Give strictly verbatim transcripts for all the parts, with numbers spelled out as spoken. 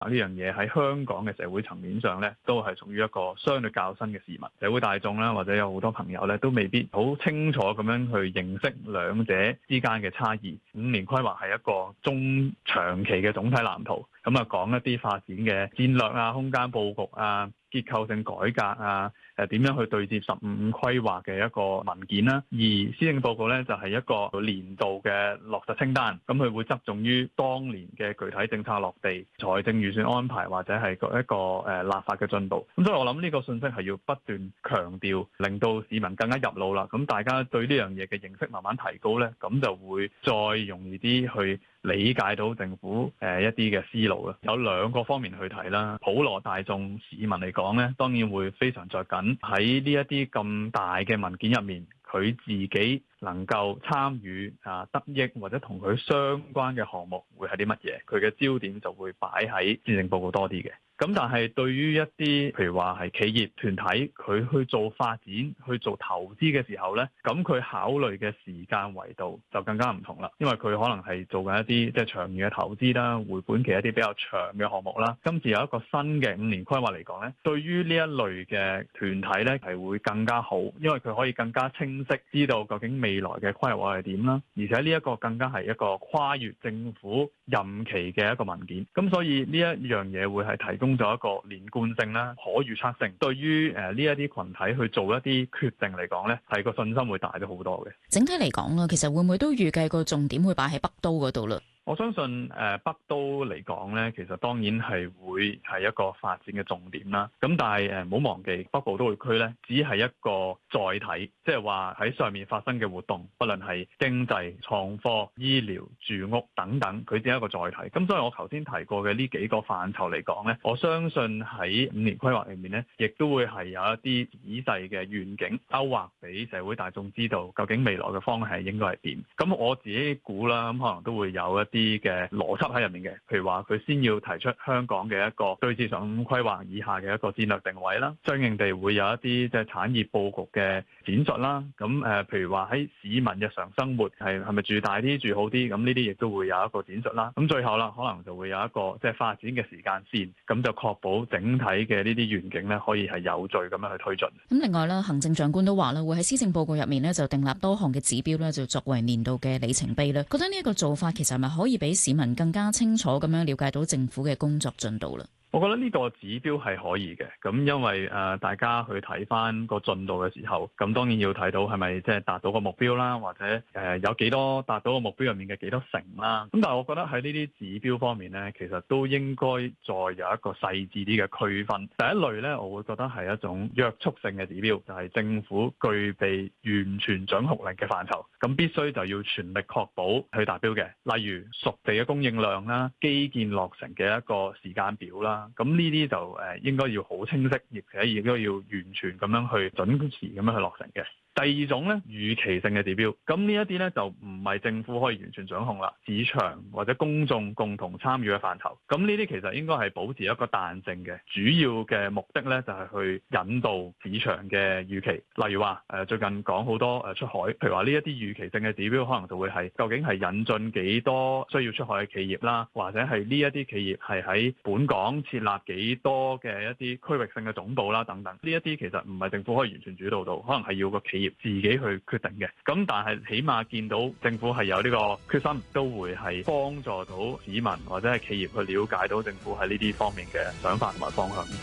呢樣嘢喺香港嘅社會層面上咧，都係屬於一個相對較新嘅市民，社會大眾啦，或者有好多朋友咧，都未必好清楚咁樣去認識兩者之間嘅差異。五年規劃係一個中長期嘅總體藍圖，咁啊講一啲發展嘅戰略啊、空間佈局啊、結構性改革啊，誒點樣去對接十五五規劃嘅一個文件啦。而施政報告咧就係一個年度嘅落實清單，咁佢會側重於當年嘅具體政策落地、財政預算安排或者係一個誒立法嘅進度。咁所以我諗呢個信息係要不斷強調，令到市民更加入腦啦。咁大家對呢樣嘢嘅認識慢慢提高咧，咁就會再容易啲去理解到政府誒一啲嘅思路啦。有兩個方面去睇啦，普羅大眾市民嚟講咧，當然會非常着緊喺呢一啲咁大嘅文件入面，佢自己能夠參與啊得益或者同佢相關嘅項目會係啲乜嘢，佢嘅焦點就會擺喺施政報告多啲嘅。咁但係對於一啲譬如話係企業團體，佢去做發展、去做投資嘅時候呢，咁佢考慮嘅時間維度就更加唔同啦。因為佢可能係做緊一啲即係長遠嘅投資啦，回本期一啲比較長嘅項目啦。今次有一個新嘅五年規劃嚟講呢，對於呢一類嘅團體呢係會更加好，因為佢可以更加清晰知道究竟未來嘅規劃係點啦。而且呢一個更加係一個跨越政府任期嘅一個文件，咁所以呢一樣嘢會係提供咗一個連貫性啦、可預測性，對於誒呢一啲群體去做一啲決定嚟講咧，係個信心會大咗好多嘅。 整體嚟講啦，其實會唔會都預計個重點會擺喺北都嗰度啦？ 我相信誒北都嚟講咧，其實當然係會係一個發展嘅重點啦。咁但係誒唔好忘記北部都會區咧，只係一個載體，即係話喺上面發生嘅活動，不論係經濟、創科、醫療、住屋等等，佢只係一個載體。咁所以我頭先提過嘅呢幾個範疇嚟講咧，我相信喺五年規劃裏面咧，亦都會係有一啲仔細嘅願景勾畫俾社會大眾知道，究竟未來嘅方向係應該係點。咁我自己估啦，咁可能都會有一啲嘅邏輯喺入面嘅，譬如話佢先要提出香港嘅一個對接十五五規劃以下嘅一個戰略定位啦，相應地會有一啲即係產業佈局嘅展述啦。咁誒，譬如話喺市民日常生活係係咪住大啲住好啲，咁呢啲亦都會有一個展述啦。咁最後啦，可能就會有一個即係發展嘅時間線，咁就確保整體嘅呢啲願景咧可以係有序咁樣去推進。 咁另外啦，行政長官都話啦，會喺施政報告入面咧就訂立多項嘅指標咧，就作為年度嘅里程碑啦。覺得呢一個做法其實係咪可以俾市民更加清楚咁樣了解到政府嘅工作進度啦？ 我覺得呢個指標係可以嘅，咁因為誒、呃、大家去睇翻個進度嘅時候，咁當然要睇到係咪即係達到個目標啦，或者誒、呃、有幾多達到個目標入面嘅幾多成啦。咁但係我覺得喺呢啲指標方面呢，其實都應該再有一個細緻啲嘅區分。第一類呢，我會覺得係一種約束性嘅指標，就係、是、政府具備完全準確力嘅範疇，咁必須就要全力確保去達標嘅。例如熟地嘅供應量啦、基建落成嘅一個時間表啦。咁呢啲就誒應該要好清晰，而且亦都要完全咁樣去準時咁樣去落成嘅。第二種咧，預期性嘅指標，咁呢一啲咧就唔係政府可以完全掌控啦，市場或者公眾共同參與嘅範疇。咁呢啲其實應該係保持一個彈性嘅，主要嘅目的咧就係去引導市場嘅預期。例如話誒最近講好多誒出海，譬如話呢一啲預期性嘅指標，可能就會係究竟係引進幾多需要出海嘅企業啦，或者係呢一啲企業係喺本港設立幾多嘅一啲區域性嘅總部啦等等。呢一啲其實唔係政府可以完全主導到，可能係要個企業自己去決定嘅，咁但係起碼見到政府係有呢個決心，都會係幫助到市民或者係企業去了解到政府喺呢啲方面嘅想法同埋方向。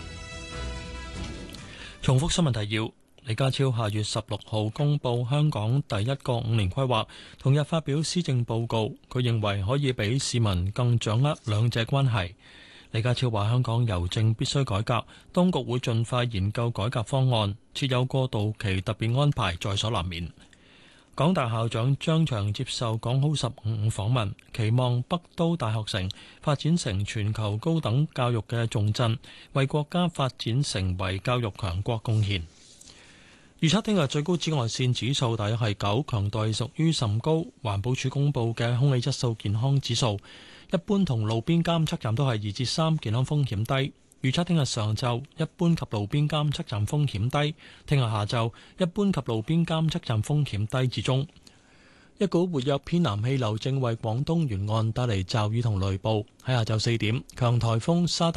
重複新聞提要：李家超下月十六號公布香港第一個五年規劃，同日發表施政報告。佢認為可以俾市民更掌握兩者關係。李家超話：香港郵政必須改革，當局會盡快研究改革方案，設有過渡期特別安排，在所難免。港大校長張翔接受港好十五五訪問，期望北都大學城發展成全球高等教育嘅重鎮，為國家發展成為教育強國貢獻。預測聽日最高紫外線指數大約係九，強度屬於甚高。環保署公布嘅空氣質素健康指數，一般同路邊監測站都係二至三，健康風險低。預測聽日上晝一般及路邊監測站風險低，聽日下晝一般及路邊監測站風險低至中。 一股活躍偏南氣流正為廣東沿岸帶嚟驟雨同雷暴。喺下晝四點，強颱風沙